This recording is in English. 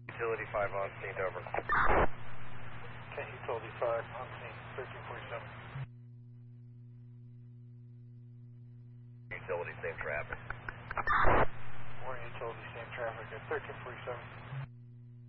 Utility 5 on scene, over. Okay, Utility 5 on scene, 1347. Utility, same traffic. Morning, Utility, same traffic at 1347.